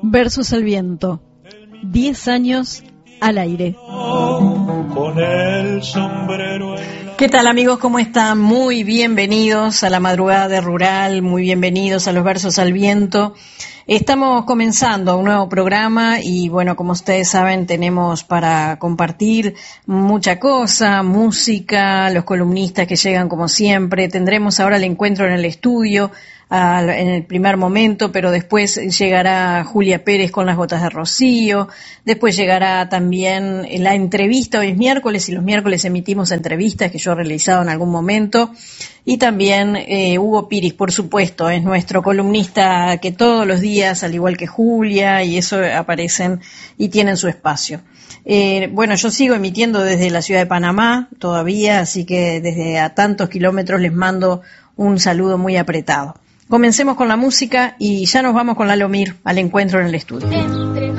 Versos al viento. 10 años al aire. Con el sombrero en la... ¿Qué tal, amigos? ¿Cómo están? Muy bienvenidos a la madrugada de Rural, muy bienvenidos a los Versos al Viento. Estamos comenzando un nuevo programa y bueno, como ustedes saben, tenemos para compartir mucha cosa, música, los columnistas que llegan como siempre. Tendremos ahora el encuentro en el estudio en el primer momento, pero después llegará Julia Pérez con las gotas de Rocío, después llegará también la entrevista. Hoy es miércoles y los miércoles emitimos entrevistas que yo he realizado en algún momento, y también Hugo Piris, por supuesto, es nuestro columnista que todos los días, al igual que Julia, y eso aparecen y tienen su espacio. Bueno, yo sigo emitiendo desde la ciudad de Panamá todavía, así que desde a tantos kilómetros les mando un saludo muy apretado. Comencemos con la música y ya nos vamos con Lalo Mir al encuentro en el estudio. Entre